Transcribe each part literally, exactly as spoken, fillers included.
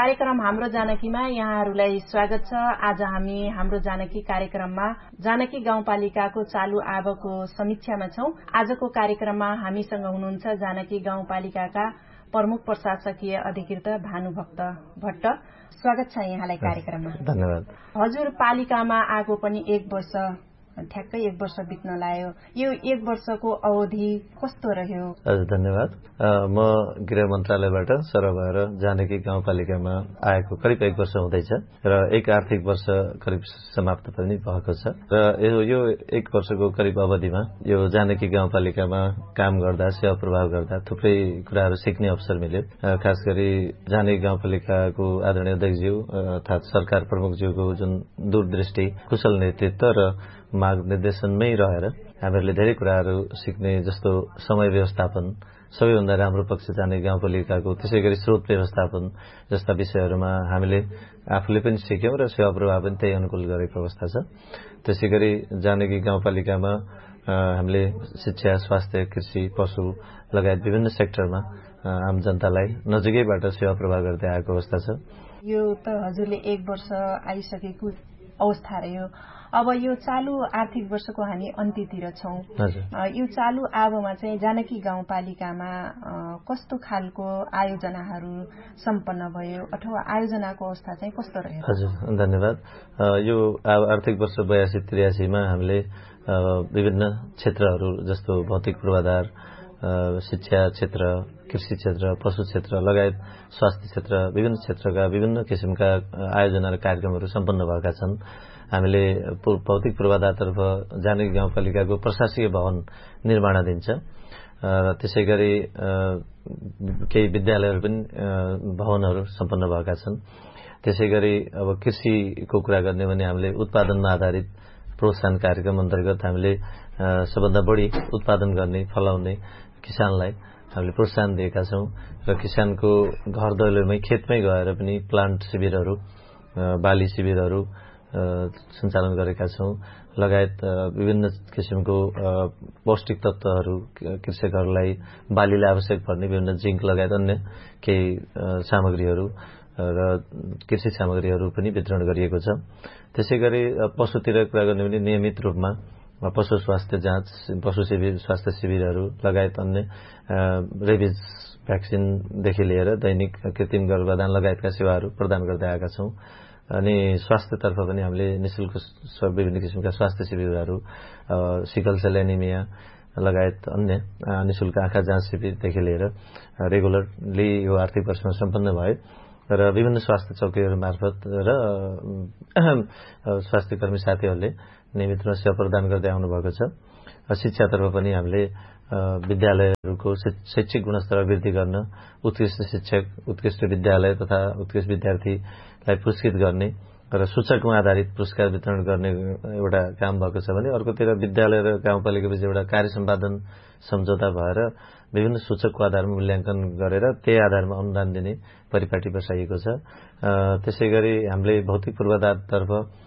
कार्यक्रम हाम्रो जानकीमा यहाँहरूलाई स्वागत छ। आज हामी हाम्रो जानकी कार्यक्रममा जानकी गाउँपालिकाको चालु आबको समीक्षामा छौं। आजको कार्यक्रममा हामीसँग हुनुहुन्छ जानकी गाउँपालिकाका प्रमुख प्रशासकीय अधिकृत भानुभक्त भट्ट। स्वागत छ यहाँलाई कार्यक्रममा। धन्यवाद। हजुर पालिकामा आएको पनि एक वर्ष ठ्याक्कै एक वर्ष बित्न लाग्यो। यो एक वर्षको अवधि कस्तो रह्यो? हजुर धन्यवाद। म गृह मन्त्रालयबाट सरह भएर जानकी गाउँपालिकामा आएको करिब एक वर्ष हुँदैछ र एक आर्थिक वर्ष करिब समाप्त पनि भएको छ र यो एक वर्षको करिब अवधिमा यो जानकी गाउँपालिकामा काम गर्दा सेवा प्रभाव गर्दा थुप्रै कुराहरू सिक्ने अवसर मिल्यो। खास गरी जानकी गाउँपालिकाको आदरणीय अध्यक्षज्यू अर्थात् सरकार प्रमुखज्यूको जुन दूरदृष्टि, कुशल नेतृत्व र मार्ग निर्देशनमै रहेर हामीहरूले धेरै कुराहरू सिक्ने, जस्तो समय व्यवस्थापन, सबैभन्दा राम्रो पक्ष जानकी गाउँपालिकाको, त्यसै गरी स्रोत व्यवस्थापन जस्ता विषयहरूमा हामीले आफूले पनि सिक्यौं र सेवा प्रभाव पनि त्यही अनुकूल गरेको अवस्था छ। त्यसै गरी जानकी गाउँपालिकामा हामीले शिक्षा, स्वास्थ्य, कृषि, पशु लगायत विभिन्न सेक्टरमा आम जनतालाई नजिकैबाट सेवा प्रभाव गर्दै आएको अवस्था छ। यो त हजुरले एक वर्ष आइसकेको अवस्था रह्यो। अब यो चालु आर्थिक वर्षको हामी अन्त्यतिर छौं। यो चालु आबमा चाहिँ जानकी गाउँपालिकामा कस्तो खालको आयोजनाहरू सम्पन्न भयो अथवा आयोजनाको अवस्था चाहिँ कस्तो रह्यो? हजुर धन्यवाद। यो आर्थिक वर्ष बयासी त्रियासीमा हामीले विभिन्न क्षेत्रहरू जस्तो भौतिक पूर्वाधार, शिक्षा क्षेत्र, कृषि क्षेत्र, पशु क्षेत्र लगायत स्वास्थ्य क्षेत्र, विभिन्न क्षेत्रका विभिन्न किसिमका आयोजना र कार्यक्रमहरू सम्पन्न भएका छन्। हामीले भौतिक पूर्वाधारतर्फ जानकी गाउँपालिकाको प्रशासकीय भवन निर्माणाधीन छ। त्यसै गरी केही विद्यालयहरू पनि भवनहरू सम्पन्न भएका छन्। त्यसै गरी अब कृषिको कुरा गर्ने भने हामीले उत्पादनमा आधारित प्रोत्साहन कार्यक्रम अन्तर्गत हामीले सबभन्दा बढी उत्पादन गर्ने, फलाउने किसानलाई हामीले प्रोत्साहन दिएका छौं र किसानको घर दैलोमै, खेतमै गएर पनि प्लान्ट शिविरहरू, बाली शिविरहरू सञ्चालन गरेका छौं। लगायत विभिन्न किसिमको पौष्टिक तत्त्वहरू कृषकहरूलाई बालीलाई आवश्यक पर्ने विभिन्न जिंक लगायत अन्य केही सामग्रीहरू र कृषि सामग्रीहरू पनि वितरण गरिएको छ। त्यसै गरी पशुतिर कुरा गर्ने भने नियमित रूपमा पशु स्वास्थ्य जाँच, पशु शिविर, स्वास्थ्य शिविरहरू लगायत अन्य रेबिज भ्याक्सिनदेखि लिएर दैनिक कृत्रिम गर्भधान लगायतका सेवाहरू प्रदान गर्दै आएका छौं। अनि स्वास्थ्यतर्फ पनि हामीले निशुल्क विभिन्न किसिमका स्वास्थ्य शिविरहरू, सिकल सेल एनिमिया लगायत अन्य निशुल्क आँखा जाँच शिविरदेखि लिएर रेगुलरली यो आर्थिक वर्षमा सम्पन्न भयो र विभिन्न स्वास्थ्य चौकीहरू मार्फत र स्वास्थ्य कर्मी साथीहरूले नियमित रूपमा सेवा प्रदान गर्दै आउनु भएको छ। शिक्षातर्फ पनि हामीले विद्यालयहरूको शैक्षिक गुणस्तर वृद्धि गर्न उत्कृष्ट शिक्षक, उत्कृष्ट विद्यालय तथा उत्कृष्ट विद्यार्थीलाई पुरस्कृत गर्ने र सूचकमा आधारित पुरस्कार वितरण गर्ने एउटा काम भएको छ भने अर्कोतिर विद्यालय र गाउँपालिकाबीच एउटा कार्य सम्पादन सम्झौता भएर विभिन्न सूचकको आधारमा मूल्याङ्कन गरेर त्यही आधारमा अनुदान दिने परिपाटी बसाइएको छ। त्यसै गरी हामीले भौतिक पूर्वाधारतर्फ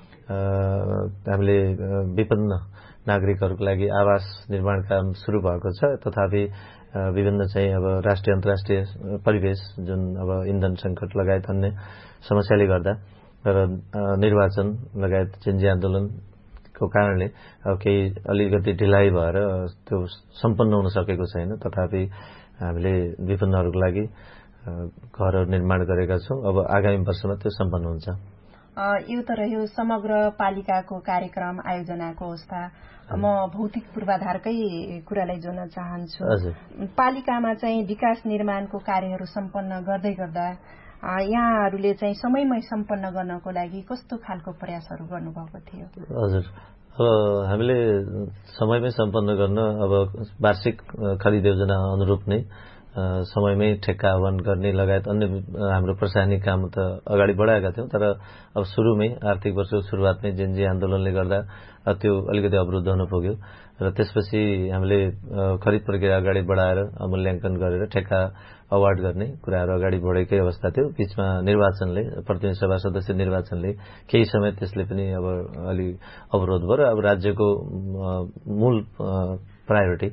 हामीले विपन्न नागरिकहरूको लागि आवास निर्माण काम सुरु भएको छ। तथापि विभिन्न चाहिँ अब राष्ट्रिय अन्तर्राष्ट्रिय परिवेश जुन अब इन्धन संकट लगायत अन्य समस्याले गर्दा र निर्वाचन लगायत जिन्जी आन्दोलनको कारणले अब केही अलिकति ढिलाइ भएर त्यो सम्पन्न हुन सकेको छैन। तथापि हामीले विपन्नहरूको लागि घरहरू निर्माण गरेका छौं। अब आगामी वर्षमा त्यो सम्पन्न हुन्छ। यो त रह्यो समग्र पालिकाको कार्यक्रम आयोजनाको अवस्था। म भौतिक पूर्वाधारकै कुरालाई जोड्न चाहन्छु। पालिकामा चाहिँ विकास निर्माणको कार्यहरू सम्पन्न गर्दै गर्दा यहाँहरूले चाहिँ समयमै सम्पन्न गर्नको लागि कस्तो खालको प्रयासहरू गर्नुभएको थियो? हजुर, अब हामीले समयमै सम्पन्न गर्न अब वार्षिक खरिद योजना अनुरूप नै समयमै ठेक्का आह्वान गर्ने लगायत अन्य हाम्रो प्रशासनिक काम त अगाडि बढाएका थियौं। तर अब सुरुमै आर्थिक वर्षको सुरुवातमै जिन्जी आन्दोलनले गर्दा त्यो अलिकति अवरुद्ध हुन पुग्यो र त्यसपछि हामीले खरिद प्रक्रिया अगाडि बढाएर मूल्याङ्कन गरेर ठेक्का अवार्ड गर्ने कुराहरू अगाडि बढेकै अवस्था थियो। बीचमा निर्वाचनले, प्रतिनिधि सभा सदस्य निर्वाचनले केही समय त्यसले पनि अब अलि अवरोध भयो र अब राज्यको मूल प्रायोरिटी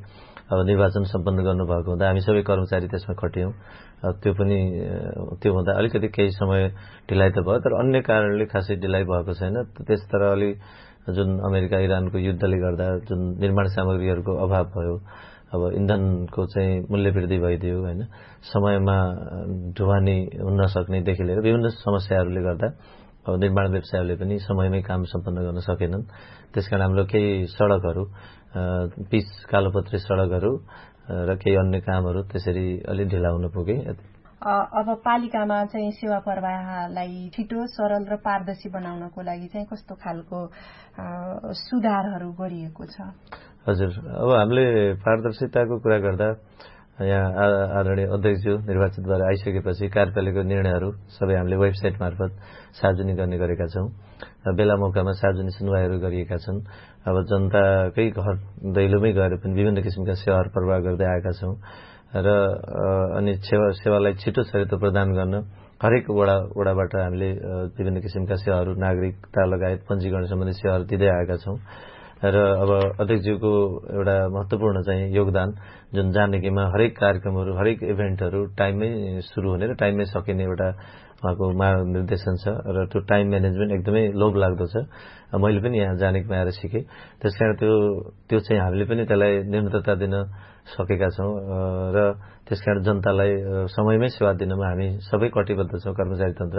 अब निर्वाचन सम्पन्न गर्नुभएको हुँदा हामी सबै कर्मचारी त्यसमा खट्यौं। त्यो पनि त्यो हुँदा अलिकति केही समय ढिलाइ त भयो, तर अन्य कारणले खासै ढिलाइ भएको छैन। त्यस तरह अलि जुन अमेरिका इरानको युद्धले गर्दा जुन निर्माण सामग्रीहरूको अभाव भयो, अब इन्धनको चाहिँ मूल्य वृद्धि भइदियो हैन, समयमा ढुवानी हुन नसक्नेदेखि लिएर विभिन्न समस्याहरूले गर्दा अब निर्माण व्यवसायहरूले पनि समयमै काम सम्पन्न गर्न सकेनन्। त्यसकारण हाम्रो केही सडकहरू, पिच कालोपत्री सडकहरू र केही अन्य कामहरू त्यसरी अलि ढिला हुन पुगे। अब पालिकामा चाहिँ सेवा प्रवाहलाई छिटो, सरल र पारदर्शी बनाउनको लागि चाहिँ कस्तो खालको सुधारहरू गरिएको छ? हजुर, अब हामीले पारदर्शिताको कुरा गर्दा यहाँ आदरणीय अध्यक्षज्यू निर्वाचित भएर आइसकेपछि कार्यपालिकाको निर्णयहरू सबै हामीले वेबसाइट मार्फत सार्वजनिक गर्ने गरेका छौं। बेला मौकामा सार्वजनिक सुनवाईहरू गरिएका छन्। अब जनताकै घर दैलोमै गएर पनि विभिन्न किसिमका सेवाहरू प्रवाह गर्दै आएका छौं र अनि सेवा सेवालाई छिटो छरितो प्रदान गर्न हरेक वडा वडाबाट हामीले विभिन्न किसिमका सेवाहरू, नागरिकता लगायत पञ्जीकरण सम्बन्धी सेवाहरू दिँदै आएका छौं। र अब अध्यक्षज्यूको एउटा महत्वपूर्ण चाहिँ योगदान जुन जानकीमा हरेक कार्यक्रमहरू, हरेक इभेन्टहरू टाइममै सुरु हुने र टाइममै सकिने एउटा उहाँको मार्गनिर्देशन छ र त्यो टाइम म्यानेजमेन्ट एकदमै लोभ लाग्दो छ। मैले पनि यहाँ जानकीमा आएर सिकेँ। त्यसकारण त्यो त्यो चाहिँ हामीले पनि त्यसलाई निरन्तरता दिन सकेका छौं र त्यसकारण जनतालाई समयमै सेवा दिनमा हामी सबै कटिबद्ध छौं, कर्मचारी तन्त्र।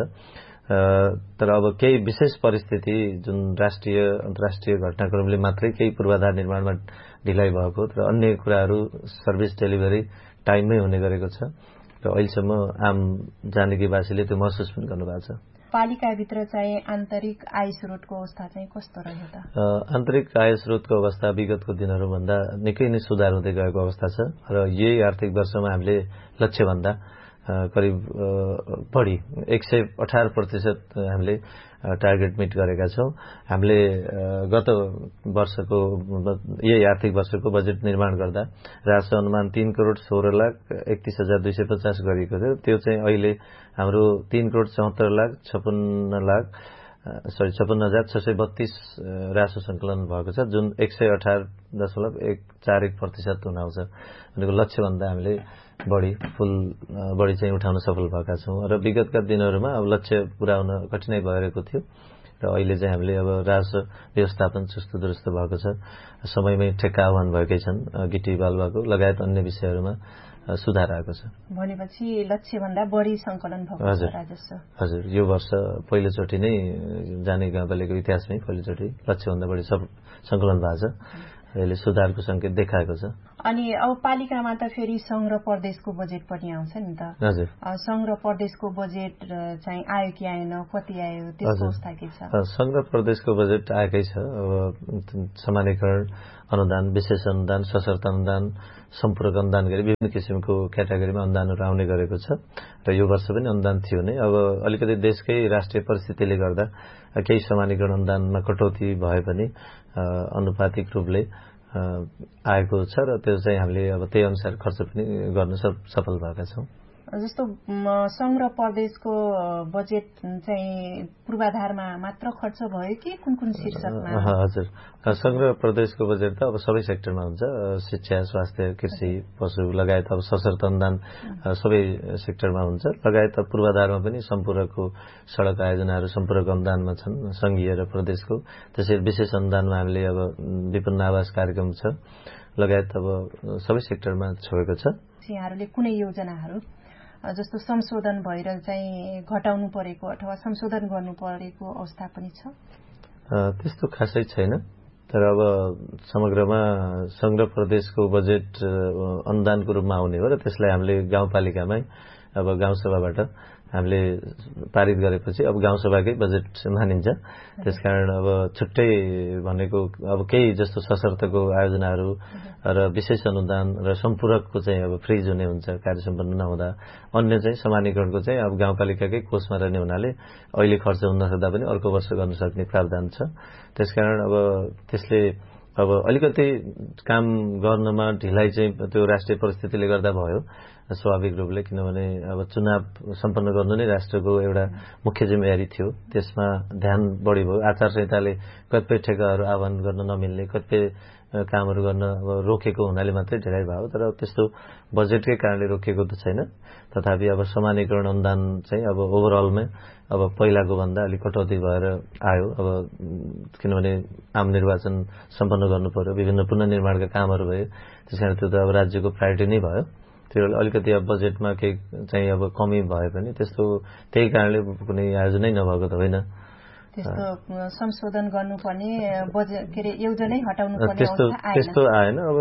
तर अब केही विशेष परिस्थिति जुन राष्ट्रिय अन्तर्राष्ट्रिय घटनाक्रमले मात्रै केही पूर्वाधार निर्माणमा ढिलाइ भएको र अन्य कुराहरू सर्भिस डेलिभरी टाइममै हुने गरेको छ र अहिलेसम्म आम जानकीवासीले त्यो महसुस पनि गर्नुभएको छ। पालिकाभित्र चाहिँ आन्तरिक आय स्रोतको अवस्था चाहिँ कस्तो रह्यो त? आन्तरिक आय स्रोतको अवस्था विगतको दिनहरूभन्दा निकै नै सुधार हुँदै गएको अवस्था छ र यही आर्थिक वर्षमा हामीले लक्ष्यभन्दा करिब बढी एक सय अठार प्रतिशत हामीले टार्गेट मिट गरेका छौं। हामीले गत वर्षको यही आर्थिक वर्षको बजेट निर्माण गर्दा राजस्व अनुमान तीन करोड़ सोह्र लाख एकतीस हजार दुई सय पचास गरिएको थियो। त्यो चाहिँ अहिले हाम्रो तीन करोड़ चौहत्तर लाख छपन्न लाख सरी छपन्न हजार छ सय बत्तीस राजस्व संकलन भएको छ, जुन एक सय अठार दशमलव एक चार एक प्रतिशत हुन आउँछ। भनेको लक्ष्यभन्दा हामीले बढी फुल बढी चाहिँ उठाउन सफल भएका छौं र विगतका दिनहरूमा अब लक्ष्य पूरा हुन कठिनाइ भइरहेको थियो र अहिले चाहिँ हामीले अब राजस्व व्यवस्थापन चुस्त दुरुस्त भएको छ, समयमै ठेक्का आह्वान भएकै छन्, गिटी बालुवाको लगायत अन्य विषयहरूमा सुधार आएको छ। भनेपछि लक्ष्यभन्दा बढी संकलन भएको छ राजस्व? हजुर, यो वर्ष पहिलोचोटि नै जानकी गाउँपालिकाको इतिहासमै पहिलोचोटि लक्ष्यभन्दा बढी संकलन भएको छ। यसले सुधारको संकेत देखाएको छ। अनि अब पालिकामा त फेरि संघ र प्रदेशको बजेट पनि आउँछ नि त? हजुर, संघ र प्रदेशको बजेट चाहिँ आयो कि आएन, कति आयो, त्यसको अवस्था के छ? संघ र प्रदेशको बजेट आएकै छ। अब समानीकरण अनुदान, विशेष अनुदान, सशर्त अनुदान, सम्पूरक अनुदान गरी विभिन्न किसिमको क्याटेगोरीमा अनुदानहरू आउने गरेको छ र यो वर्ष पनि अनुदान थियो नै। अब अलिकति देशकै राष्ट्रिय परिस्थितिले गर्दा केही समानीकरण अनुदानमा कटौती भए पनि अनुपातिक रूपले आएको छ र त्यो चाहिँ हामीले अब त्यही अनुसार खर्च पनि गर्न सफल भएका छौं। जस्तो संघ र प्रदेशको बजेट चाहिँ पूर्वाधारमा मात्र खर्च भयो कि कुन कुन शीर्षकमा? हजुर, संघ र प्रदेशको बजेट त अब सबै सेक्टरमा हुन्छ। शिक्षा, स्वास्थ्य, कृषि, पशु लगायत अब सशर्त अनुदान सबै सेक्टरमा हुन्छ। लगायत अब पूर्वाधारमा पनि सम्पूरकको सड़क आयोजनाहरू सम्पूरक अनुदानमा छन् संघीय र प्रदेशको। त्यसैले विशेष अनुदानमा हामीले अब विपन्न आवास कार्यक्रम छ लगायत अब सबै सेक्टरमा छोएको छ। यहाँहरूले कुनै योजनाहरू जस्तो संशोधन भएर चाहिँ घटाउनु परेको अथवा संशोधन गर्नु परेको अवस्था पनि छ? त्यस्तो खासै छैन, तर अब समग्रमा संघ र प्रदेशको बजेट अनुदानको रूपमा आउने हो र त्यसलाई हामीले गाउँपालिकामै अब गाउँसभाबाट हामीले पारित गरेपछि अब गाउँसभाकै बजेट मानिन्छ। त्यसकारण अब छुट्टै भनेको अब केही जस्तो सशर्तको आयोजनाहरू र विशेष अनुदान र सम्पूरकको चाहिँ अब फ्रिज हुने हुन्छ कार्य सम्पन्न नहुँदा। अन्य चाहिँ समानीकरणको चाहिँ अब गाउँपालिकाकै कोषमा रहने हुनाले अहिले खर्च हुन नसक्दा पनि अर्को वर्ष गर्न सक्ने प्रावधान छ। त्यसकारण अब त्यसले अब अलिकति काम गर्नमा ढिलाइ चाहिँ त्यो राष्ट्रिय परिस्थितिले गर्दा भयो स्वाभाविक रूपले, किनभने अब चुनाव सम्पन्न गर्नु नै राष्ट्रको एउटा मुख्य जिम्मेवारी थियो। त्यसमा ध्यान बढी भयो। आचार संहिताले कतिपय ठेक्काहरू आह्वान गर्न नमिल्ने, कतिपय कामहरू गर्न अब रोकेको हुनाले मात्रै ढिलाइ भयो, तर त्यस्तो बजेटकै कारणले रोकिएको त छैन। तथापि अब समानीकरण अनुदान चाहिँ अब ओभरअलमै अब पहिलाको भन्दा अलिक कटौती भएर आयो। अब किनभने आम निर्वाचन सम्पन्न गर्नु पर्यो, विभिन्न पुनर्निर्माणका कामहरू भए, त्यसकारण त्यो त अब राज्यको प्रायोरिटी नै भयो। त्यो अलिकति अब बजेटमा केही चाहिँ अब कमी भए पनि त्यस्तो त्यही कारणले कुनै आयोजनै नभएको त होइन। त्यस्तो संशोधन गर्नुपर्ने बजेट के अरे योजनै हटाउनु पर्ने त्यस्तो त्यस्तो आएन। अब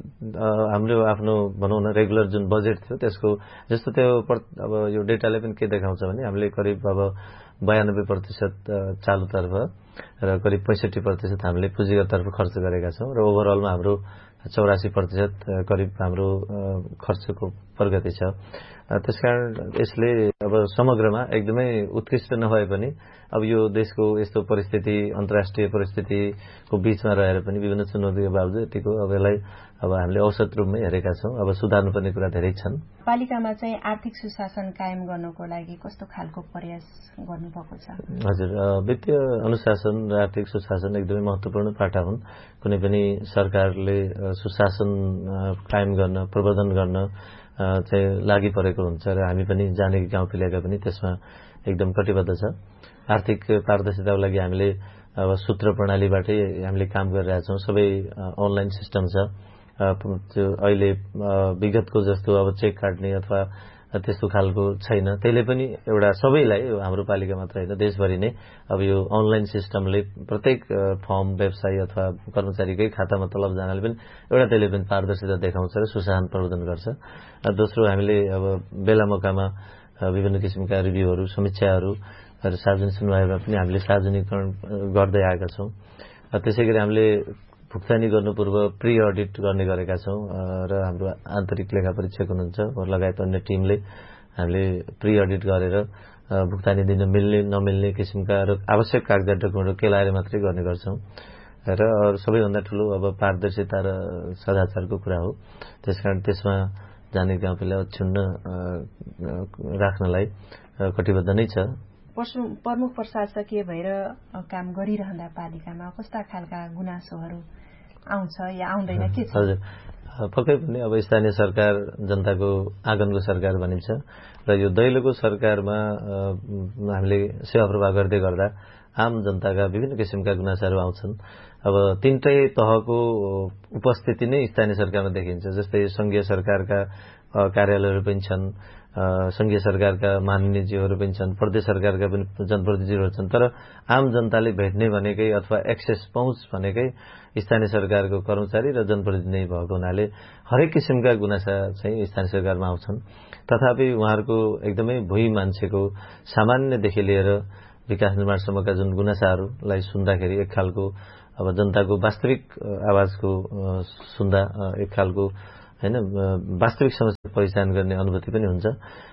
हाम्रो आफ्नो भनौँ न रेगुलर जुन बजेट थियो त्यसको जस्तो त्यो अब यो डेटाले पनि के देखाउँछ भने हामीले करिब अब बयानब्बे प्रतिशत चालुतर्फ र करिब पैँसठी प्रतिशत हामीले पुँजीगततर्फ खर्च गरेका छौँ र ओभरअलमा हाम्रो चौरासी प्रतिशत करिब हाम्रो खर्चको प्रगति छ। त्यसकारण यसले अब समग्रमा एकदमै उत्कृष्ट नभए पनि अब यो देशको यस्तो परिस्थिति अन्तर्राष्ट्रिय परिस्थितिको बीचमा रहेर पनि विभिन्न चुनौतीको बावजुद यतिको अब यसलाई अब हामीले औसत रूपमै हेरेका छौँ। अब सुधार्नुपर्ने कुरा धेरै छन्। पालिकामा चाहिँ आर्थिक सुशासन कायम गर्नको लागि कस्तो खालको प्रयास गर्नुभएको छ? हजुर, वित्तीय अनुशासन र आर्थिक सुशासन एकदमै महत्त्वपूर्ण पाटा हुन्। कुनै पनि सरकारले सुशासन कायम गर्न प्रवर्धन गर्न चाहिँ लागि परेको हुन्छ र हामी पनि जानेकी गाउँपालिका पनि त्यसमा एकदम कटिबद्ध छ। आर्थिक पारदर्शिताको लागि हामीले अब सूत्र प्रणालीबाटै हामीले काम गरिरहेका छौँ। सबै अनलाइन सिस्टम छ। त्यो अहिले विगतको जस्तो अब चेक काट्ने अथवा त्यस्तो खालको छैन। त्यसले पनि एउटा सबैलाई हाम्रो पालिका मात्र होइन देशभरि नै अब यो अनलाइन सिस्टमले प्रत्येक फर्म व्यवसायी अथवा कर्मचारीकै खातामा तलब जानले पनि एउटा त्यसले पनि पारदर्शिता देखाउँछ र सुशासन प्रवर्धन गर्छ। दोस्रो हामीले अब बेला मौकामा विभिन्न किसिमका रिभ्यूहरू समीक्षाहरू र सार्वजनिक सुनवाईमा पनि हामीले सार्वजनिकरण गर्दै आएका छौँ। त्यसै गरी हामीले भुक्तानी गर्नु पूर्व प्री अडिट गर्ने गरेका छौँ र हाम्रो आन्तरिक लेखा परीक्षक हुनुहुन्छ लगायत अन्य टिमले हामीले प्री अडिट गरेर भुक्तानी दिन मिल्ने नमिल्ने किसिमका र आवश्यक कागजात डकुमेन्टहरू केलाएर मात्रै गर्ने गर्छौँ। र सबैभन्दा ठुलो अब पारदर्शिता र सदाचारको कुरा हो। त्यसकारण त्यसमा जाने गाउँपालिका क्षुण्ण राख्नलाई कटिबद्ध नै छ। प्रमुख प्रशासकीय भएर काम गरिरहँदा पालिकामा कस्ता खालका गुनासोहरू आउँछ या आउँदैन के छ? हजुर, पक्कै पनि अब स्थानीय सरकार जनताको आँगनको सरकार भनिन्छ र यो दैलोको सरकारमा हामीले सेवा प्रवाह गर्दै गर्दा आम जनताका विभिन्न किसिमका गुनासाहरू आउँछन्। अब तीनटै तहको उपस्थिति नै स्थानीय सरकारमा देखिन्छ। जस्तै संघीय सरकारका कार्यालयहरू पनि छन्, संघीय सरकारका माननीयज्यूहरू पनि छन्, प्रदेश सरकारका पनि जनप्रतिनिधिहरू छन्, तर आम जनताले भेट्ने भनेकै अथवा एक्सेस पहुँच भनेकै स्थानीय सरकारको कर्मचारी र जनप्रतिनिधि भएको हुनाले हरेक किसिमका गुनासा चाहिँ स्थानीय सरकारमा आउँछन्। तथापि उहाँहरूको एकदमै भुइँ मान्छेको सामान्यदेखि लिएर विकास निर्माणसम्मका जुन गुनासाहरूलाई सुन्दाखेरि एक खालको अब जनताको वास्तविक आवाजको सुन्दा एक खालको हैन वास्तविक समस्या पहिचान गर्ने अनुभूति पनि हुन्छ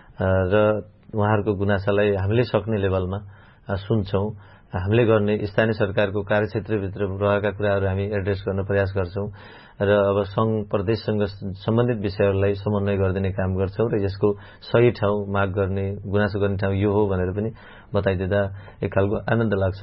र उहाँहरूको गुनासालाई हामीले सक्ने लेभलमा सुन्छौँ। हामीले गर्ने स्थानीय सरकारको कार्यक्षेत्रभित्र रहेका कुराहरू हामी एड्रेस गर्न प्रयास गर्छौँ र अब सङ्घ प्रदेशसँग सम्बन्धित विषयहरूलाई समन्वय गरिदिने काम गर्छौँ र यसको सही ठाउँ माग गर्ने गुनासो गर्ने ठाउँ यो हो भनेर पनि बताइदिँदा एक खालको आनन्द लाग्छ।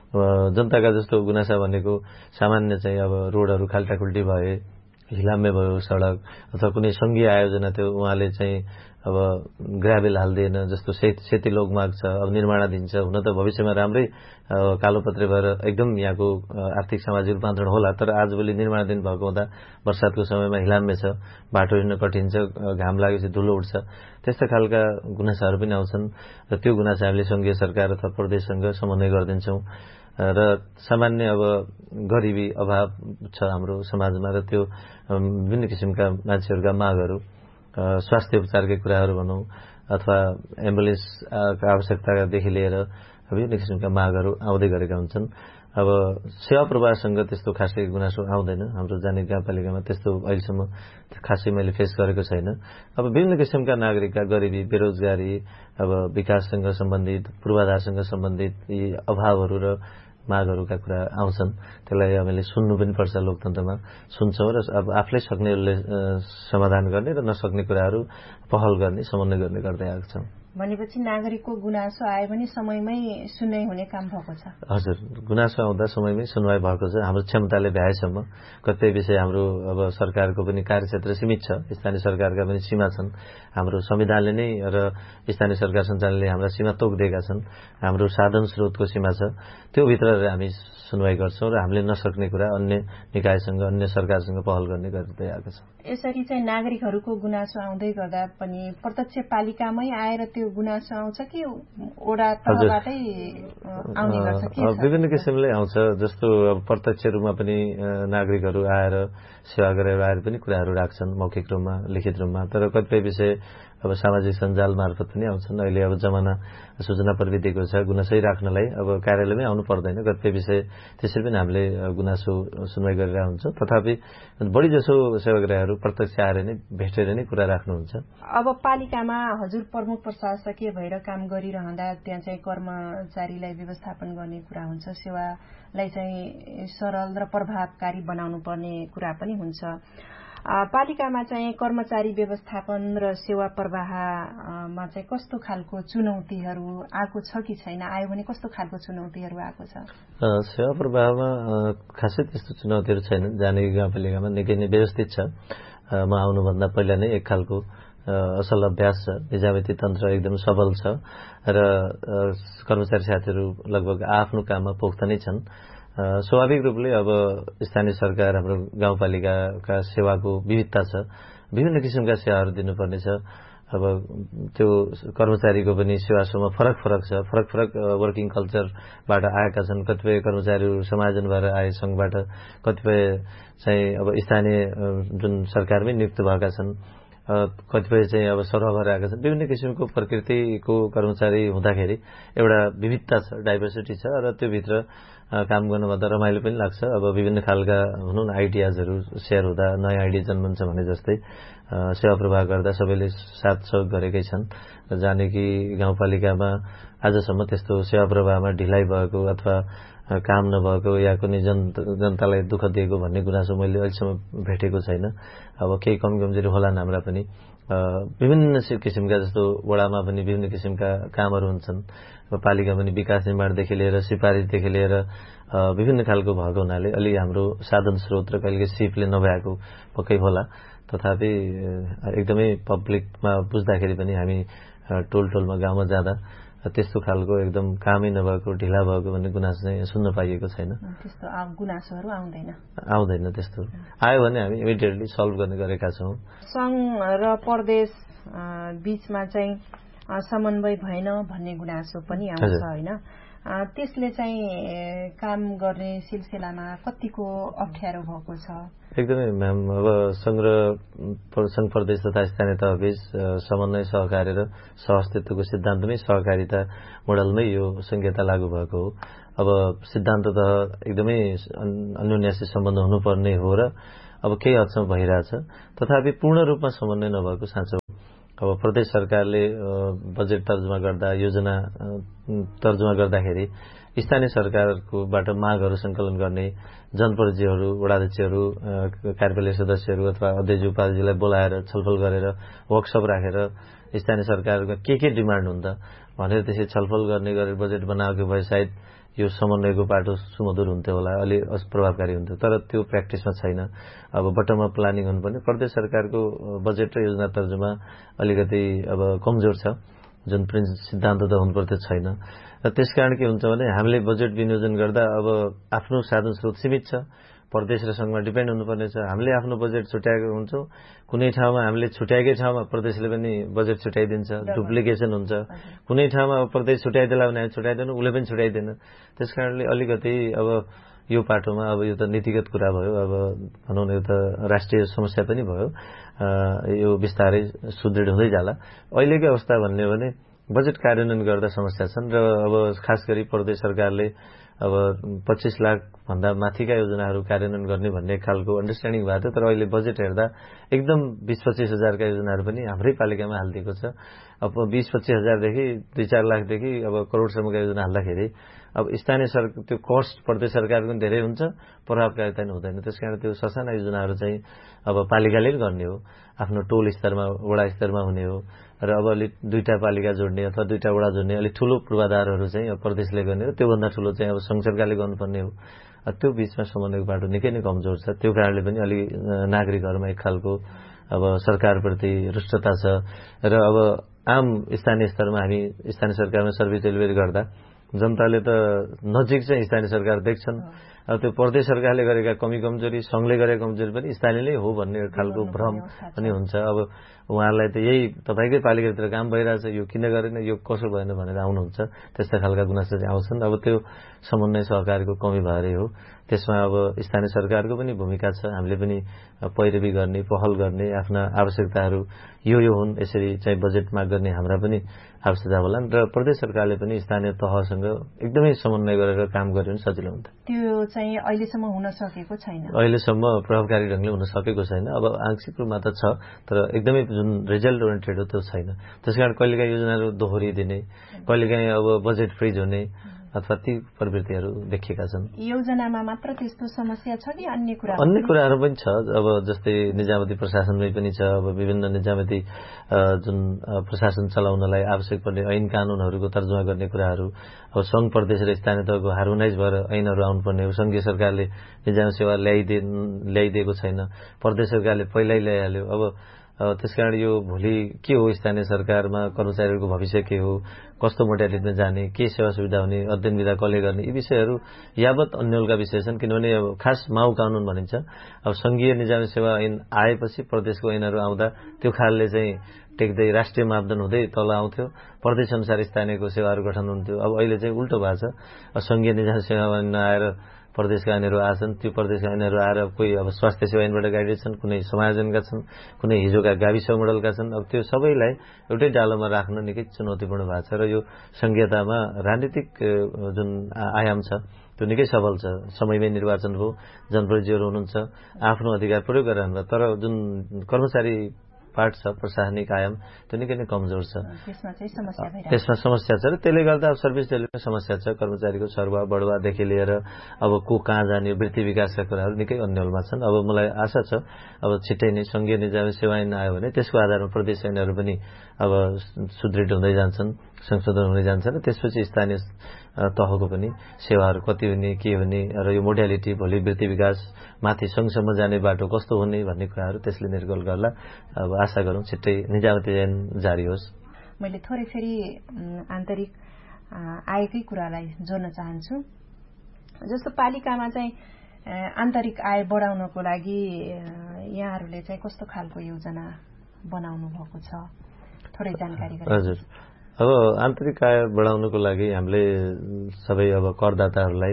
जनताका जस्तो गुनासा भनेको सामान्य चाहिँ अब रोडहरू खाल्टाखुल्टी भए, हिलाम्मे भयो सडक अथवा कुनै सङ्घीय आयोजना थियो उहाँले चाहिँ अब ग्राभेल हाल्दैन जस्तो सेती सेतीलोक माग छ, अब निर्माणाधीन छ। हुन त भविष्यमा राम्रै कालोपत्रे भएर एकदम यहाँको आर्थिक सामाजिक रूपान्तरण होला, तर आजभोलि निर्माणाधीन भएको हुँदा बर्सातको समयमा हिलाम्मे छ, बाटो हिँड्न कठिन छ, घाम लागेपछि धुलो उठ्छ। त्यस्ता खालका गुनासाहरू पनि आउँछन् र त्यो गुनासा हामीले सङ्घीय सरकार अथवा प्रदेशसँग समन्वय गरिदिन्छौँ। र सामान्य अब गरिबी अभाव छ हाम्रो समाजमा र त्यो विभिन्न किसिमका मान्छेहरूका मागहरू, स्वास्थ्य उपचारकै कुराहरू भनौँ अथवा एम्बुलेन्सका आवश्यकतादेखि लिएर विभिन्न किसिमका मागहरू आउँदै गरेका हुन्छन्। अब सेवा प्रवाहसँग त्यस्तो खासै गुनासो आउँदैन हाम्रो जाने गाउँपालिकामा, त्यस्तो अहिलेसम्म खासै मैले फेस गरेको छैन। अब विभिन्न किसिमका नागरिकका गरिबी, बेरोजगारी, अब विकाससँग सम्बन्धित, पूर्वाधारसँग सम्बन्धित यी अभावहरू र मागहरूका कुरा आउँछन्। त्यसलाई हामीले सुन्नु पनि पर्छ, लोकतन्त्रमा सुन्छौँ र अब आफूले सक्नेहरूले समाधान गर्ने र नसक्ने कुराहरू पहल गर्ने, समन्वय गर्ने गर्दै आएको छौँ। भनेपछि नागरिकको गुनासो आए पनि समयमै सुनवाई हुने काम भएको छ। हजुर, गुनासो आउँदा समयमै सुनवाई भएको छ। हाम्रो क्षमताले भ्याएसम्म कतिपय विषय हाम्रो अब सरकारको पनि कार्यक्षेत्र सीमित छ, स्थानीय सरकारका पनि सीमा छन्। हाम्रो संविधानले नै र स्थानीय सरकार सञ्चालनले हाम्रा सीमा तोकिदिएका छन्। हाम्रो साधन स्रोतको सीमा छ, त्यो भित्र हामी सुनवाई गर्छौँ र हामीले नसक्ने कुरा अन्य निकायसँग अन्य सरकारसँग पहल गर्ने गर्दै आएको छ। यसरी चाहिँ नागरिकहरूको गुनासो आउँदै गर्दा पनि प्रत्यक्ष पालिकामै आएर त्यो गुनासो आउँछ कि वडा तहबाटै आउने गर्छ के? विभिन्न किसिमले आउँछ। जस्तो अब प्रत्यक्ष रूपमा पनि नागरिकहरू आएर सेवा गरेर आएर पनि कुराहरू राख्छन् मौखिक रूपमा, लिखित रूपमा। तर कतिपय विषय अब सामाजिक सञ्जाल मार्फत पनि आउँछन्। अहिले अब जमाना सूचना प्रविधिको छ, गुनासै राख्नलाई अब कार्यालयमै आउनु पर्दैन। कतिपय विषय त्यसरी पनि हामीले गुनासो सुनवाई गरेर हुन्छौँ। तथापि बढी जसो सेवाग्राहीहरू प्रत्यक्ष आएर नै भेटेर नै कुरा राख्नुहुन्छ। अब पालिकामा हजुर प्रमुख प्रशासकीय भएर काम गरिरहँदा त्यहाँ चाहिँ कर्मचारीलाई व्यवस्थापन गर्ने कुरा हुन्छ, सेवालाई चाहिँ सरल र प्रभावकारी बनाउनु पर्ने कुरा पनि हुन्छ। पालिकामा चाहिँ कर्मचारी व्यवस्थापन र सेवा प्रवाहमा चाहिँ कस्तो खालको चुनौतीहरू आएको छ कि छैन? आयो भने कस्तो खालको चुनौतीहरू आएको छ? सेवा प्रवाहमा खासै त्यस्तो चुनौतीहरू छैनन्। जाने गाउँपालिकामा निकै नै व्यवस्थित छ। म आउनुभन्दा पहिला नै एक खालको असल अभ्यास छ, निजामती तन्त्र एकदम सबल छ र कर्मचारी साथीहरू लगभग आफ्नो काममा पोख्त नै छन्। स्वाभाविक रूपले अब स्थानीय सरकार हाम्रो गाउँपालिकाका सेवाको विविधता छ, विभिन्न किसिमका सेवाहरू दिनुपर्ने छ। अब त्यो कर्मचारीको पनि सेवासम्म फरक फरक छ, फरक फरक वर्किङ कल्चरबाट आएका छन्। कतिपय कर्मचारीहरू समायोजन भएर आए सङ्घबाट, कतिपय चाहिँ अब स्थानीय जुन सरकारमै नियुक्त भएका छन्, कतिपय चाहिँ अब सरह भएर आएका छन्। विभिन्न किसिमको प्रकृतिको कर्मचारी हुँदाखेरि एउटा विविधता छ, डाइभर्सिटी छ र त्यो भित्र काम गर्नुभन्दा रमाइलो पनि लाग्छ। अब विभिन्न खालका भनौँ न आइडियाजहरू सेयर हुँदा नयाँ आइडिया जन्मन्छ भने जस्तै सेवा प्रवाह गर्दा सबैले साथ सहयोग गरेकै छन्। जानेकी गाउँपालिकामा आजसम्म त्यस्तो सेवा प्रवाहमा ढिलाइ भएको अथवा काम नभएको या कुनै जन जनतालाई दुःख दिएको भन्ने गुनासो मैले अहिलेसम्म भेटेको छैन। अब केही कम कमजोरी होलान् हाम्रा पनि। विभिन्न किसिमका जस्तो वडामा पनि विभिन्न किसिमका कामहरू हुन्छन्। पालिका पनि विकास निर्माणदेखि लिएर सिफारिसदेखि लिएर विभिन्न खालको भएको हुनाले अलि हाम्रो साधन स्रोत र कहिलेकाहीँ सिपले नभएको पक्कै होला। तथापि एकदमै पब्लिकमा बुझ्दाखेरि पनि हामी टोल टोलमा गाउँमा जाँदा त्यस्तो खालको एकदम कामै नभएको ढिला भएको भन्ने गुनासो चाहिँ सुन्न पाइएको छैन। त्यस्तो गुनासोहरू आउँदैन आउँदैन त्यस्तो आयो भने हामी इमिडिएटली सल्भ गर्ने गरेका छौँ। सङ्घ र प्रदेश बीचमा चाहिँ समन्वय भएन भन्ने गुनासो पनि आउँछ होइन? त्यसले चाहिँ काम गर्ने सिलसिलामा कतिको अप्ठ्यारो भएको छ? एकदमै म्याम, अब सङ्घ र सङ्घ प्रदेश तथा स्थानीय तहबीच समन्वय सहकारी र सहअस्तित्वको सिद्धान्तमै सहकारिता मोडलमै यो संहिता लागू भएको हो। अब सिद्धान्त त एकदमै अन्योन्यासी सम्बन्ध हुनुपर्ने हो र अब केही हदसम्म भइरहेछ। तथापि पूर्ण रूपमा समन्वय नभएको साँचो। अब प्रदेश सरकारले बजेट तर्जुमा गर्दा, योजना तर्जुमा गर्दाखेरि स्थानीय सरकारकोबाट मागहरू सङ्कलन गर्ने, जनप्रतिनिधिहरू, वडाध्यक्षहरू, कार्यपालिका सदस्यहरू अथवा अध्यक्ष उपाध्यक्षलाई बोलाएर छलफल गरेर वर्कसप राखेर स्थानीय सरकारका के के डिमान्ड हुन्छ भनेर त्यसरी छलफल गर्ने गरेर बजेट बनाएको भए सायद यो समन्वयको बाटो सुमधुर हुन्थ्यो होला, अलि प्रभावकारी हुन्थ्यो। तर त्यो प्र्याक्टिसमा छैन। अब बटम अप प्लानिङ हुनुपर्ने, प्रदेश सरकारको बजेट र योजना तर्जुमा अलिकति अब कमजोर छ, जुन प्रिन्स सिद्धान्त त हुनुपर्थ्यो छैन। र त्यसकारण के हुन्छ भने हामीले बजेट विनियोजन गर्दा अब आफ्नो साधन स्रोत सीमित छ, प्रदेश र सङ्घमा डिपेन्ड हुनुपर्ने छ। हामीले आफ्नो बजेट छुट्याएको हुन्छौँ, कुनै ठाउँमा हामीले छुट्याएकै ठाउँमा प्रदेशले पनि बजेट छुट्याइदिन्छ, डुप्लिकेसन हुन्छ। कुनै ठाउँमा प्रदेश छुट्याइदिएला भने हामी छुट्याइदिनु, उसले पनि छुट्याइदिएन। त्यस कारणले अलिकति अब यो पाटोमा अब यो त नीतिगत कुरा भयो, अब भनौँ न यो त राष्ट्रिय समस्या पनि भयो। यो बिस्तारै सुदृढ हुँदै जाला। अहिलेको अवस्था भन्ने हो भने बजेट कार्यान्वयन गर्दा समस्या छन् र अब खास गरी प्रदेश सरकारले अब पच्चिस लाख भन्दा माथिका योजनाहरू कार्यान्वयन गर्ने भन्ने खालको अन्डरस्ट्यान्डिङ भएको थियो। तर अहिले बजेट हेर्दा एकदम बिस पच्चिस हजारका योजनाहरू पनि हाम्रै पालिकामा हालिदिएको छ। अब बिस पच्चिस हजारदेखि दुई चार लाखदेखि अब करोडसम्मका योजना हाल्दाखेरि अब स्थानीय सरकार त्यो कस्ट प्रदेश सरकारको पनि धेरै हुन्छ, प्रभावकारिता पनि हुँदैन। त्यसकारण त्यो ससाना योजनाहरू चाहिँ अब पालिकाले गर्ने हो, आफ्नो टोल स्तरमा वडा स्तरमा हुने हो र अब अलिक दुईटा पालिका जोड्ने अथवा दुईटा वडा जोड्ने अलिक ठूलो पूर्वाधारहरू चाहिँ अब प्रदेशले गर्ने हो, त्योभन्दा ठूलो चाहिँ अब संघ सरकारले गर्नुपर्ने हो। त्यो बीचमा समन्वयको बाटो निकै नै कमजोर छ। त्यो कारणले पनि अलि नागरिकहरूमा एक खालको अब सरकारप्रति रुष्टता छ र अब आम स्थानीय स्तरमा हामी स्थानीय सरकारमा सर्भिस डेलिभरी गर्दा जनताले त नजिक चाहिँ स्थानीय सरकार देख्छन्, अब त्यो प्रदेश सरकारले गरेका कमी कमजोरी, संघले गरेका कमजोरी पनि स्थानीयले हो भन्ने खालको भ्रम पनि हुन्छ। अब उहाँहरूलाई त यही तपाईँकै पालिकाभित्र काम भइरहेछ, यो किन गरेन, यो कसो भएन भनेर आउनुहुन्छ, त्यस्ता खालका गुनासो चाहिँ आउँछन्। अब त्यो समन्वय सहकारीको कमी भएरै हो। त्यसमा अब स्थानीय सरकारको पनि भूमिका छ, हामीले पनि पैरवी गर्ने, पहल गर्ने, आफ्ना आवश्यकताहरू यो यो हुन्, यसरी चाहिँ बजेट माग गर्ने हाम्रा पनि आवश्यकता होलान् र प्रदेश सरकारले पनि स्थानीय तहसँग एकदमै समन्वय गरेर काम गर्यो भने सजिलो हुन्छ। त्यो चाहिँ अहिलेसम्म हुन सकेको छैन, अहिलेसम्म प्रभावकारी ढङ्गले हुन सकेको छैन। अब आंशिक रूपमा त छ, तर एकदमै जुन रिजल्ट ओरिएन्टेड हो त्यो छैन। त्यसकारण कहिलेकाहीँ योजनाहरू दोहोरिदिने, कहिलेकाहीँ अब बजेट फ्रिज हुने अथवा ती प्रवृत्तिहरू देखिएका छन्। योजनामा मात्र त्यस्तो समस्या छ कि अन्य कुरा अन्य कुराहरू पनि छ। अब जस्तै निजामती प्रशासनमै पनि छ, अब विभिन्न निजामती जुन प्रशासन चलाउनलाई आवश्यक पर्ने ऐन कानूनहरूको तर्जुमा गर्ने कुराहरू, अब संघ प्रदेश र स्थानीय तहको हार्मोनाइज भएर ऐनहरू आउनुपर्ने हो। संघीय सरकारले निजामती सेवा ल्याइदिए ल्याइदिएको छैन, प्रदेश सरकारले पहिल्यै ल्याइहाल्यो। अब त्यसकारण यो भोलि के हो, स्थानीय सरकारमा कर्मचारीहरूको भविष्य के हो, कस्तो मोडालिटीमा जाने, के सेवा सुविधा हुने, अध्ययन विधा कसले गर्ने, यी विषयहरू यावत अन्यलका विषय छन्। किनभने अब खास माउ कानून भनिन्छ, अब संघीय निजामती सेवा ऐन आएपछि प्रदेशको ऐनहरू आउँदा त्यो खालले चाहिँ टेक्दै राष्ट्रिय मापदण्ड हुँदै तल आउँथ्यो, प्रदेश अनुसार स्थानीयको सेवाहरू गठन हुन्थ्यो। अब अहिले चाहिँ उल्टो भएको छ, संघीय निजामती सेवा ऐन नआएर प्रदेशका ऐनहरू आछन्, त्यो प्रदेशका ऐनहरू आएर कोही अब स्वास्थ्य सेवा ऐनबाट गाइडेड छन्, कुनै समायोजनका छन्, कुनै हिजोका गाविस मोडलका छन्। अब त्यो सबैलाई एउटै डालोमा राख्न निकै चुनौतीपूर्ण भएको छ र यो संघीयतामा राजनीतिक जुन आयाम छ त्यो निकै सबल छ। समयमै निर्वाचन भयो, जनप्रतिनिधिहरू हुनुहुन्छ, आफ्नो अधिकार प्रयोग गरिरहनु, तर जुन कर्मचारी पार्ट छ, प्रशासनिक आयाम, त्यो निकै नै कमजोर छ। त्यसमा समस्या छ र त्यसले गर्दा सर्भिस डेलिभरी समस्या छ। कर्मचारीको सर्वा बढुवादेखि लिएर अब को कहाँ जाने, वृत्ति विकासका कुराहरू निकै अन्यलमा छन्। अब मलाई आशा छ अब छिट्टै नै संघीय निजामती सेवा ऐन आयो भने त्यसको आधारमा प्रदेश ऐनहरू पनि अब सुदृढ हुँदै जान्छन्, संशोधन हुँदै जान्छन् र त्यसपछि स्थानीय तहको पनि सेवाहरू कति हुने, के हुने र यो मोडालिटी भोलि वृत्ति विकास माथि सँगसम्म जाने बाटो कस्तो हुने भन्ने कुराहरू त्यसले निर्गोल गर्ला। अब आशा गरौँ छिट्टै निजामती ऐन जारी होस्। मैले थोरै फेरि आन्तरिक आयकै कुरालाई जोड्न चाहन्छु। जस्तो पालिकामा चाहिँ आन्तरिक आय बढाउनको लागि यहाँहरूले चाहिँ कस्तो खालको योजना बनाउनु भएको छ, थोरै जानकारी गराउनु। हजुर, अब आन्तरिक आय बढाउनको लागि हामीले सबै अब करदाताहरूलाई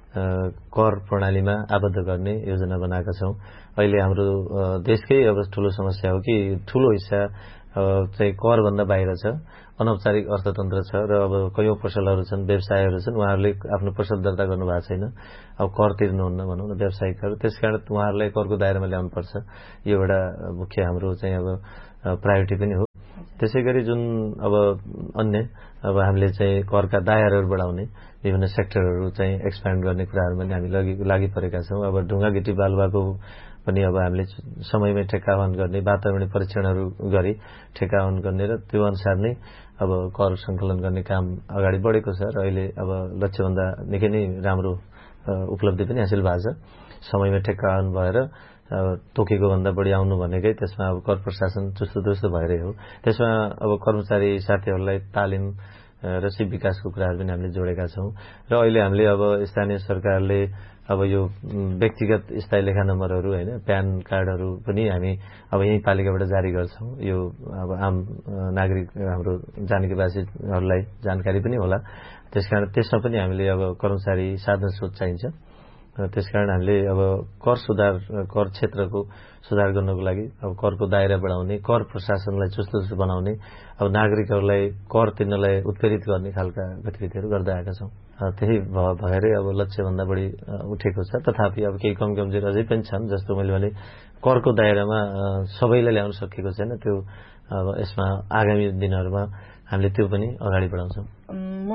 कर प्रणालीमा आबद्ध गर्ने योजना बनाएका छौँ। अहिले हाम्रो देशकै अब ठूलो समस्या हो कि ठूलो हिस्सा चाहिँ करभन्दा बाहिर छ, अनौपचारिक अर्थतन्त्र छ र अब कयौं पसलहरू छन्, व्यवसायहरू छन्, उहाँहरूले आफ्नो पसल दर्ता गर्नु भएको छैन, अब कर तिर्नुहुन्न भनौँ न व्यावसायिकहरू। त्यसकारण उहाँहरूलाई करको दायरामा ल्याउनुपर्छ। यो एउटा मुख्य हाम्रो चाहिँ अब प्रायोरिटी पनि हो। त्यसै गरी जुन अब अन्य अब हामीले चाहिँ करका दायराहरू बढाउने, विभिन्न सेक्टरहरू चाहिँ एक्सप्यान्ड गर्ने कुराहरूमा हामी लागि लागि परेका छौँ। अब ढुङ्गा गिटी बालुवाको पनि अब हामीले समयमै ठेक्कावन गर्ने, वातावरणीय परीक्षणहरू गरी ठेक्कावन गर्ने र त्यो अनुसार नै अब कर सङ्कलन गर्ने काम अगाडि बढेको छ र अहिले अब लक्ष्यभन्दा निकै नै राम्रो उपलब्धि पनि हासिल भएको छ। समयमा ठेक्कावन भएर तोकेको भन्दा बढी आउनु भनेकै त्यसमा अब कर प्रशासन चुस्तो दुस्तो भएरै हो। त्यसमा अब कर्मचारी साथीहरूलाई तालिम र सिप विकासको कुराहरू पनि हामीले जोडेका छौँ र अहिले हामीले अब स्थानीय सरकारले अब यो व्यक्तिगत स्थायी लेखा नम्बरहरू होइन, प्यान कार्डहरू पनि हामी अब यही पालिकाबाट जारी गर्छौँ। यो अब आम नागरिक हाम्रो जानकीवासीहरूलाई जानकारी पनि होला। त्यसकारण त्यसमा पनि हामीले अब कर्मचारी साधन स्रोत चाहिन्छ। त्यसकारण हामीले अब कर सुधार, कर क्षेत्रको सुधार गर्नको लागि अब करको दायरा बढाउने, कर प्रशासनलाई चुस्त चुस्त बनाउने, अब नागरिकहरूलाई कर तिर्नलाई उत्प्रेरित गर्ने खालका गतिविधिहरू गर्दै आएका छौँ। त्यही भएरै अब लक्ष्यभन्दा बढी उठेको छ। तथापि अब केही कम कमजोरी अझै पनि छन्। जस्तो मैले भने करको दायरामा सबैलाई ल्याउन सकेको छैन। त्यो अब यसमा आगामी दिनहरूमा हामीले त्यो पनि अगाडि बढाउँछौँ। म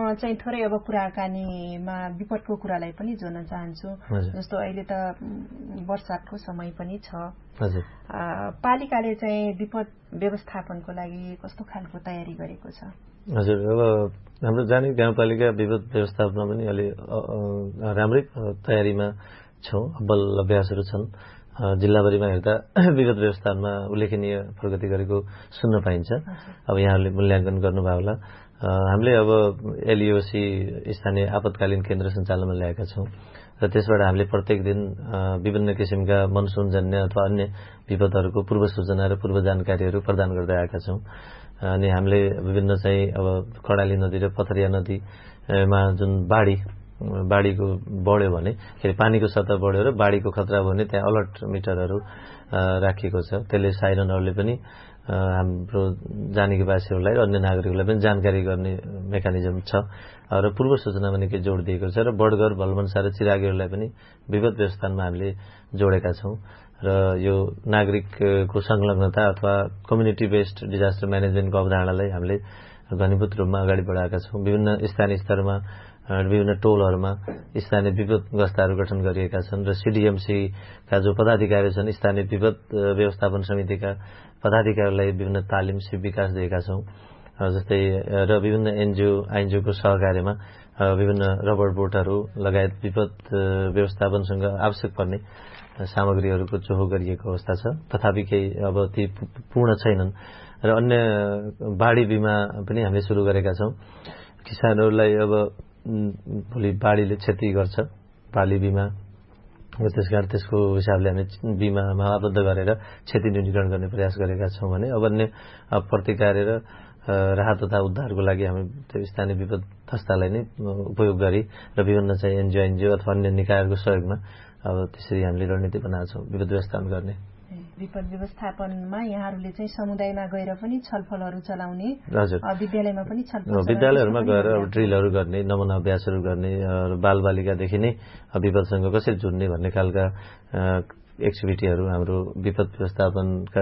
चाहिँ थोरै अब कुराकानीमा विपदको कुरालाई पनि जोड्न चाहन्छु। जस्तो अहिले त वर्षाको समय पनि छ। हजुर, पालिकाले चाहिँ विपद व्यवस्थापनको लागि कस्तो खालको तयारी गरेको छ? हजुर, अब हाम्रो जाने गाउँपालिका विपद व्यवस्थापनमा पनि अलि राम्रै तयारीमा छौँ। अब्बल अभ्यासहरू छन्। जिल्लाभरिमा हेर्दा विगत व्यवस्थापनमा उल्लेखनीय प्रगति गरेको सुन्न पाइन्छ। अब यहाँहरूले मूल्याङ्कन गर्नुभयो होला। हामीले अब एलइओसी स्थानीय आपतकालीन केन्द्र सञ्चालनमा ल्याएका छौँ र त्यसबाट हामीले प्रत्येक दिन विभिन्न किसिमका मनसुनजन्य अथवा अन्य विपदहरूको पूर्व सूचना र पूर्व जानकारीहरू प्रदान गर्दै आएका छौँ। अनि हामीले विभिन्न चाहिँ अब कर्णाली नदी र पथरिया नदीमा जुन बाढी बाढीको बढ्यो भने के अरे पानीको सतह बढ्यो र बाढीको खतरा भयो भने त्यहाँ अलर्ट मिटरहरू राखिएको छ। त्यसले साइरनहरूले पनि हाम्रो जानेकीवासीहरूलाई र अन्य नागरिकहरूलाई पनि जानकारी गर्ने मेकानिजम छ र पूर्व सूचनामा निकै जोड दिएको छ र बडगर, भलमनसा र चिरागीहरूलाई पनि विपद व्यवस्थापनमा हामीले जोडेका छौँ र यो नागरिकको संलग्नता अथवा कम्युनिटी बेस्ड डिजास्टर म्यानेजमेन्टको अवधारणालाई हामीले घनीभूत रूपमा अगाडि बढाएका छौँ। विभिन्न स्थानीय स्तरमा विभिन्न टोलहरूमा स्थानीय विपद गस्ताहरू गठन गरिएका छन् र सिडिएमसीका जो पदाधिकारी छन्, स्थानीय विपद व्यवस्थापन समितिका पदाधिकारीलाई विभिन्न तालिम सिप विकास दिएका छौँ। जस्तै र विभिन्न एनजिओ आइएनजिओको सहकार्यमा विभिन्न रबर बोटहरू लगायत विपद व्यवस्थापनसँग आवश्यक पर्ने सामग्रीहरूको चोहो गरिएको अवस्था छ। तथापि केही अब ती पूर्ण छैनन् र अन्य बाढी बिमा पनि हामीले सुरु गरेका छौँ। किसानहरूलाई अब भोलि बाढीले क्षति गर्छ, बाली बिमा, त्यसकारण त्यसको हिसाबले हामी बिमामा आबद्ध गरेर क्षति न्यूनीकरण गर्ने प्रयास गरेका छौँ भने अब अन्य प्रतिकार र राहत तथा उद्धारको लागि हामी त्यो स्थानीय विपद संस्थालाई नै उपयोग गरी र विभिन्न चाहिँ एनजिओ एनजिओ अथवा अन्य निकायहरूको सहयोगमा अब त्यसरी हामीले रणनीति बनाएको छौँ विपद व्यवस्थापन गर्ने। विपद व्यवस्थापनमा यहाँहरूले चाहिँ समुदायमा गएर पनि छलफलहरू चलाउने, हजुर, विद्यालयमा पनि छलफल विद्यालयहरूमा गएर अब ड्रिलहरू गर्ने, नमुना अभ्यासहरू गर्ने, बालबालिकादेखि नै विपदसँग कसरी जुड्ने भन्ने खालका एक्टिभिटीहरू हाम्रो विपद व्यवस्थापनका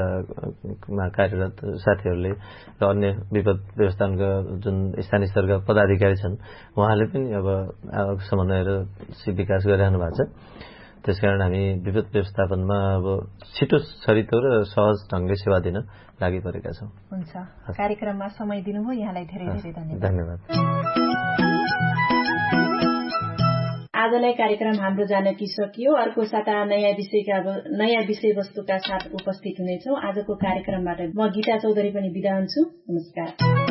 कार्यरत साथीहरूले र अन्य विपद व्यवस्थापनका जुन स्थानीय स्तरका पदाधिकारी छन् उहाँले पनि अब समन्वय र विकास गरिरहनु भएको छ। त्यसकारण हामी विपद व्यवस्थापनमा अब छिटो छरितो र सहज ढङ्गले सेवा दिन लागि परेका छौँ। हुन्छ, कार्यक्रममा समय दिनुभयो, यहाँलाई धेरै धेरै धन्यवाद। धन्यवाद। आजलाई कार्यक्रम हाम्रो जानकी सकियो। अर्को साता नयाँ विषयका नयाँ विषयवस्तुका साथ उपस्थित हुनेछौँ। आजको कार्यक्रमबाट म गीता चौधरी पनि बिदा हुन्छु। नमस्कार।